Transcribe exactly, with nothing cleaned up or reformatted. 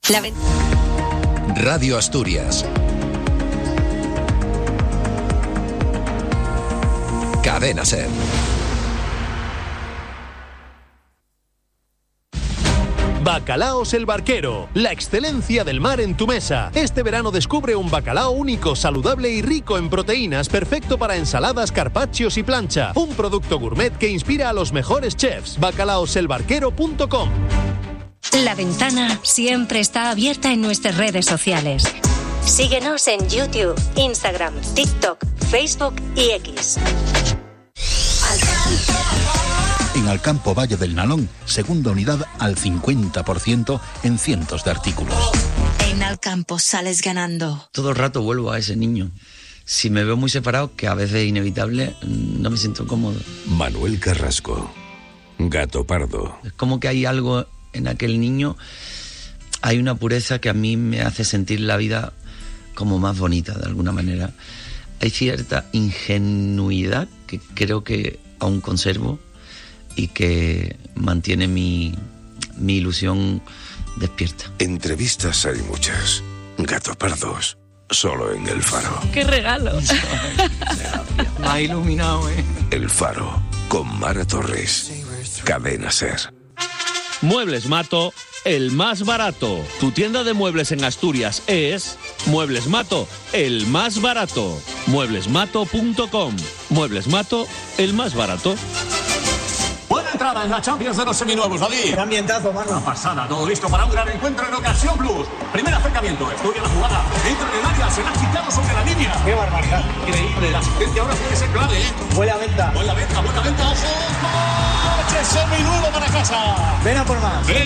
La ven- Radio Asturias. Cadena SER. Bacalaos El Barquero, la excelencia del mar en tu mesa. Este verano descubre un bacalao único, saludable y rico en proteínas, perfecto para ensaladas, carpaccios y plancha. Un producto gourmet que inspira a los mejores chefs. bacalaos el barquero punto com. La ventana siempre está abierta en nuestras redes sociales. Síguenos en YouTube, Instagram, TikTok, Facebook y X. En Alcampo Valle del Nalón, segunda unidad al cincuenta por ciento en cientos de artículos. En Alcampo sales ganando. Todo el rato vuelvo a ese niño. Si me veo muy separado, que a veces es inevitable, no me siento cómodo. Manuel Carrasco, Gato Pardo. Es como que hay algo en aquel niño, hay una pureza que a mí me hace sentir la vida como más bonita, de alguna manera. Hay cierta ingenuidad que creo que aún conservo y que mantiene mi, mi ilusión despierta. Entrevistas hay muchas. Gato Pardos, solo en El Faro. ¡Qué regalo! Me ha iluminado, ¿eh? El Faro, con Mara Torres. Cadena SER. Muebles Mato, el más barato. Tu tienda de muebles en Asturias es Muebles Mato, el más barato. muebles mato punto com. Muebles Mato, el más barato. Buena entrada en la Champions de los seminuevos, David. Qué ambientazo, mano. Una pasada, todo listo para un gran encuentro en Ocasión Plus. Primer acercamiento, estudia la jugada. Entra en el área, se la ha quitado sobre la línea. Qué barbaridad. Increíble, la asistencia ahora puede ser clave, ¿eh? Buena venta. Buena venta, buena venta, ojo. ¡Coche seminuevo para casa! Ven a por más.